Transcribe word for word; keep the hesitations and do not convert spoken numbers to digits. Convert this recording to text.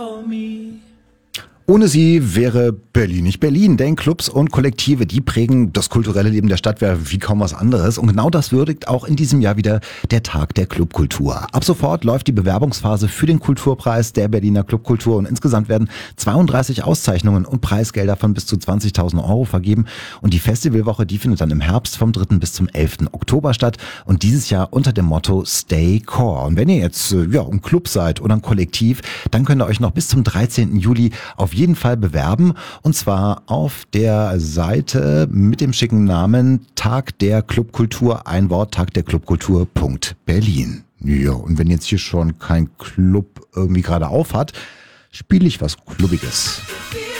Ohne sie wäre Berlin nicht Berlin, denn Clubs und Kollektive, die prägen das kulturelle Leben der Stadt wie kaum was anderes. Und genau das würdigt auch in diesem Jahr wieder der Tag der Clubkultur. Ab sofort läuft die Bewerbungsphase für den Kulturpreis der Berliner Clubkultur und insgesamt werden zweiunddreißig Auszeichnungen und Preisgelder von bis zu zwanzigtausend Euro vergeben. Und die Festivalwoche, die findet dann im Herbst vom dritten bis zum elften Oktober statt und dieses Jahr unter dem Motto Stay Core. Und wenn ihr jetzt ja, ein Club seid oder ein Kollektiv, dann könnt ihr euch noch bis zum dreizehnten Juli auf jeden Fall bewerben und zwar auf der Seite mit dem schicken Namen Tag der Clubkultur, ein Wort, tagderclubkultur Punkt Berlin. Ja, und wenn jetzt hier schon kein Club irgendwie gerade auf hat, spiele ich was Clubbiges.